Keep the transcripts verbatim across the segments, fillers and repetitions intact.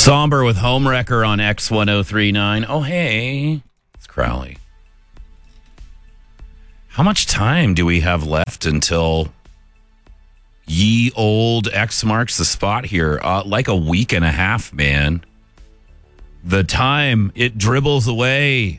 Somber with Homewrecker on X ten thirty-nine. Oh, hey, it's Crowley. How much time do we have left until ye old X marks the spot here? Uh, like a week and a half, man. The time, it dribbles away.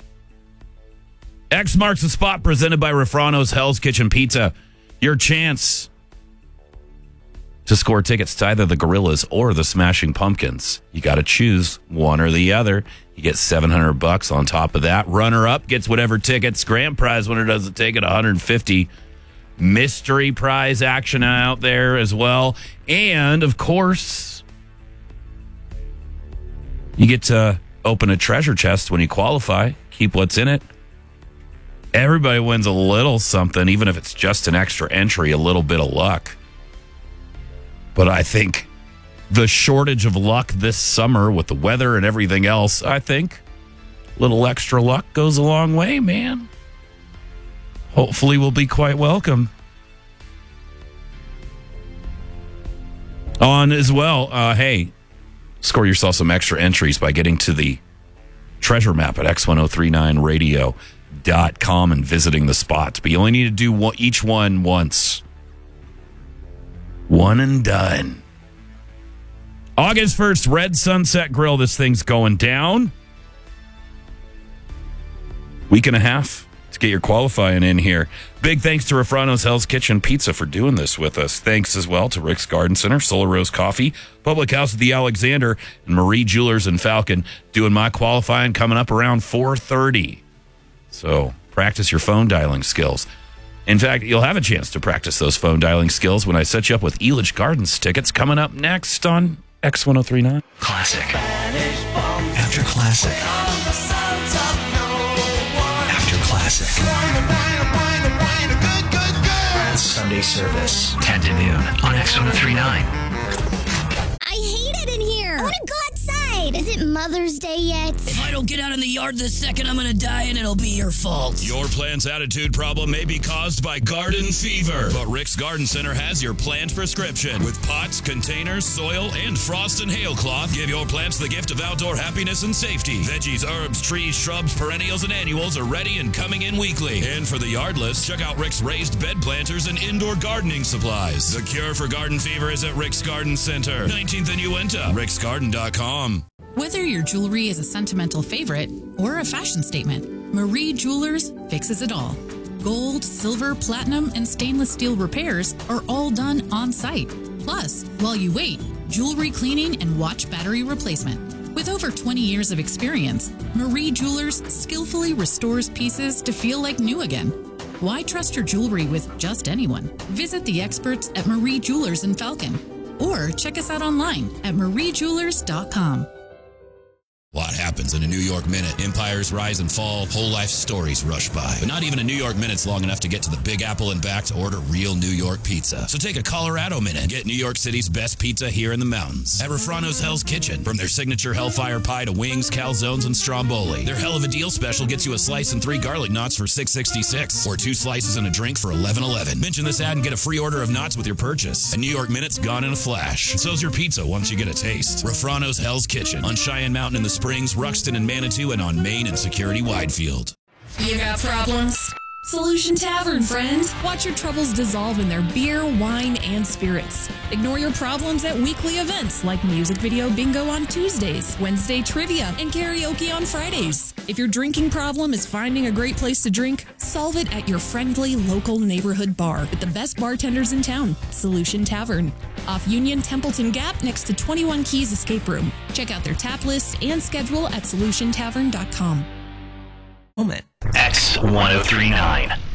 X marks the spot, presented by Refrano's Hell's Kitchen Pizza. Your chance to score tickets to either the Gorillas or the Smashing Pumpkins. You got to choose one or the other. You get seven hundred bucks on top of that. Runner-up gets whatever tickets. Grand prize winner doesn't take it, one hundred fifty. Mystery prize action out there as well. And, of course, you get to open a treasure chest when you qualify. Keep what's in it. Everybody wins a little something, even if it's just an extra entry, a little bit of luck. But I think the shortage of luck this summer with the weather and everything else, I think a little extra luck goes a long way, man. Hopefully we'll be quite welcome. On as well, uh, hey, score yourself some extra entries by getting to the treasure map at X ten thirty-nine radio dot com and visiting the spots. But you only need to do one, each one once. One and done. August first, Red Sunset Grill. This thing's going down. Week and a half to get your qualifying in here. Big thanks to Refrano's Hell's Kitchen Pizza for doing this with us. Thanks as well to Rick's Garden Center, Solar Rose Coffee, Public House at the Alexander, and Marie Jewelers in Falcon. Doing my qualifying coming up around four thirty. So practice your phone dialing skills. In fact, you'll have a chance to practice those phone dialing skills when I set you up with Elitch Gardens tickets coming up next on X ten thirty-nine. Classic. After classic. After classic. Sunday service, ten to noon on X ten thirty-nine. I hate it in here. I want to go outside. Is it Mother's Day yet? If I don't get out in the yard this second, I'm going to die and it'll be your fault. Your plant's attitude problem may be caused by garden fever, but Rick's Garden Center has your plant prescription. With pots, containers, soil, and frost and hail cloth, give your plants the gift of outdoor happiness and safety. Veggies, herbs, trees, shrubs, perennials, and annuals are ready and coming in weekly. And for the yardless, check out Rick's raised bed planters and indoor gardening supplies. The cure for garden fever is at Rick's Garden Center, nineteenth and Uinta, ricks garden dot com. Whether your jewelry is a sentimental favorite or a fashion statement, Marie Jewelers fixes it all. Gold, silver, platinum, and stainless steel repairs are all done on site. Plus, while you wait, jewelry cleaning and watch battery replacement. With over twenty years of experience, Marie Jewelers skillfully restores pieces to feel like new again. Why trust your jewelry with just anyone? Visit the experts at Marie Jewelers in Falcon or check us out online at marie jewelers dot com. A lot happens in a New York minute. Empires rise and fall, whole life stories rush by. But not even a New York minute's long enough to get to the Big Apple and back to order real New York pizza. So take a Colorado minute and get New York City's best pizza here in the mountains at Refrano's Hell's Kitchen. From their signature Hellfire Pie to wings, calzones, and stromboli, their Hell of a Deal special gets you a slice and three garlic knots for six sixty-six, or two slices and a drink for eleven eleven. Mention this ad and get a free order of knots with your purchase. A New York minute's gone in a flash. So's your pizza once you get a taste. Refrano's Hell's Kitchen on Cheyenne Mountain in the Springs, Ruxton and Manitou, and on Main and Security Widefield. You got problems? Solution Tavern, friend. Watch your troubles dissolve in their beer, wine, and spirits. Ignore your problems at weekly events like music video bingo on Tuesdays, Wednesday trivia, and karaoke on Fridays. If your drinking problem is finding a great place to drink, solve it at your friendly local neighborhood bar with the best bartenders in town, Solution Tavern. Off Union Templeton Gap next to twenty-one Keys Escape Room. Check out their tap list and schedule at solution tavern dot com. Moment. X ten thirty-nine.